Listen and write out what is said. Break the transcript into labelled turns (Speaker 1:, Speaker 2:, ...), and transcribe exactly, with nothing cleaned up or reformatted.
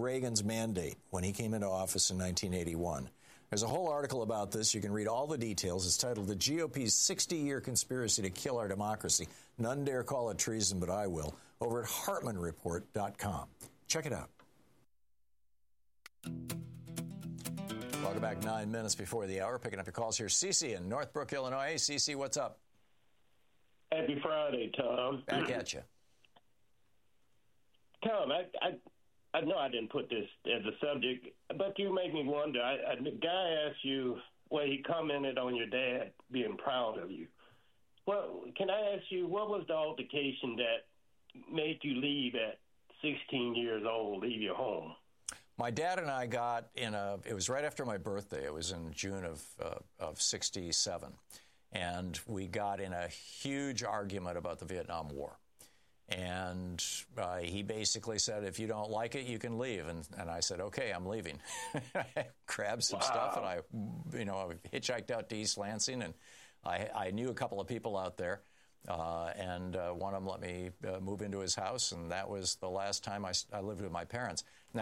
Speaker 1: Reagan's mandate when he came into office in nineteen eighty-one. There's a whole article about this. You can read all the details. It's titled The G O P's sixty-year Conspiracy to Kill Our Democracy. None dare call it treason, but I will. Over at Hartman Report dot com. Check it out. Welcome back nine minutes before the hour. Picking up your calls here. Cece in Northbrook, Illinois. Hey, Cece, what's up?
Speaker 2: Happy Friday, Tom.
Speaker 1: Back at you.
Speaker 2: Tom, I, I I know I didn't put this as a subject, but you make me wonder. I, I, the guy asked you, well, he commented on your dad being proud of you. Well, can I ask you, what was the altercation that made you leave at sixteen years old, leave your home?
Speaker 1: My dad and I got in a, it was right after my birthday. It was in June of, uh, of sixty-seven. And we got in a huge argument about the Vietnam War. And uh, he basically said, if you don't like it, you can leave. And, and I said, okay, I'm leaving. I grabbed some wow. stuff and I, you know, I hitchhiked out to East Lansing. And I, I knew a couple of people out there. Uh, and uh, one of them let me uh, move into his house. And that was the last time I, I lived with my parents. Now,